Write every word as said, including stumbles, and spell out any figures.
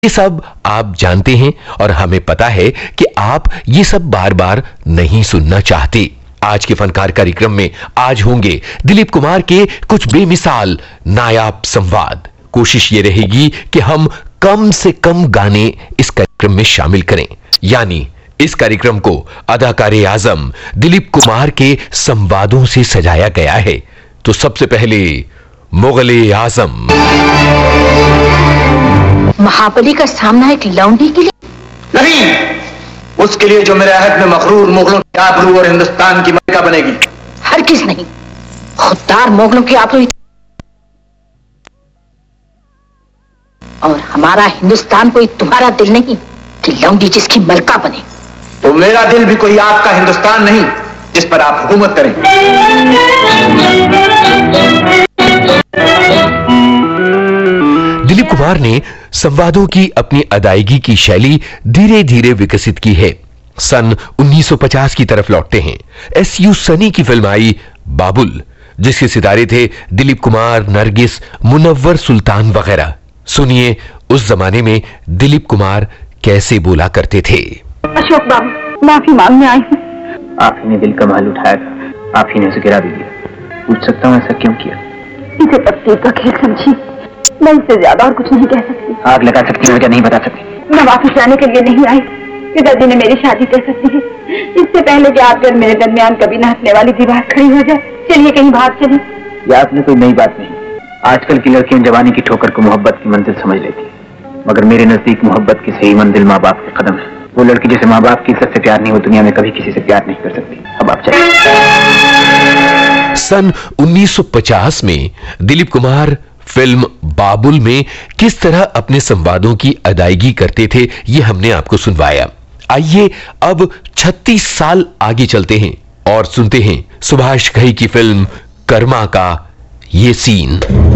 ये सब आप जानते हैं और हमें पता है कि आप ये सब बार बार नहीं सुनना चाहते। आज के फनकार कार्यक्रम में आज होंगे दिलीप कुमार के कुछ बेमिसाल नायाब संवाद। कोशिश ये रहेगी कि हम कम से कम गाने इस कार्यक्रम में शामिल करें, यानी इस कार्यक्रम को अदाकारे आजम दिलीप कुमार के संवादों से सजाया गया है। तो सबसे पहले मुगले आजम। महाबली का सामना एक लौंडी के लिए नहीं, उसके लिए जो मेरे अहद में मखरूर मुगलों की आबरू और हिंदुस्तान की मलिका बनेगी। हरगिज़ नहीं, खुददार मुगलों की आबरू और हमारा हिंदुस्तान कोई तुम्हारा दिल नहीं कि लौंडी जिसकी मलका बने। तो मेरा दिल भी कोई आपका हिंदुस्तान नहीं जिस पर आप हुकूमत करें। दिलीप कुमार ने संवादों की अपनी अदायगी की शैली धीरे धीरे विकसित की है। सन उन्नीस सौ पचास की तरफ लौटते हैं। एस यू सनी की फिल्म आई बाबुल, जिसके सितारे थे दिलीप कुमार, नरगिस, मुनव्वर सुल्तान वगैरह। सुनिए उस जमाने में दिलीप कुमार कैसे बोला करते थे। अशोक बाबू, माफी मांगने आई हूँ। आप ही ने दिल का महल उठाया था, आप ही ने उसे गिरा भी दिया। पूछ सकता हूँ ऐसा क्यों किया? इसे तकदीर का खेल समझी, मैं इससे ज्यादा और कुछ नहीं कह सकती। आग लगा सकती हो क्या नहीं बता सकती? मैं वापस जाने के लिए नहीं आई, पिताजी ने मेरी शादी कर सकती है, इससे पहले कि आप मेरे दरमियान कभी न हंसने वाली दीवार खड़ी हो जाए। चलिए कहीं भाग चले। ये आपने कोई नई बात नहीं। आजकल की लड़कियां जवानी की ठोकर को मोहब्बत की मंजिल समझ लेती है, मगर मेरे नजदीक मोहब्बत की सही मंजिल माँ बाप के कदम है। वो लड़की जिसे माँ बाप की इज्जत से प्यार नहीं, वो दुनिया में कभी किसी से प्यार नहीं कर सकती। अब आप चलिए। सन उन्नीस सौ पचास में दिलीप कुमार फिल्म बाबुल में किस तरह अपने संवादों की अदायगी करते थे, ये हमने आपको सुनवाया। आइए अब छत्तीस साल आगे चलते हैं और सुनते हैं सुभाष घई की फिल्म कर्मा का ये सीन।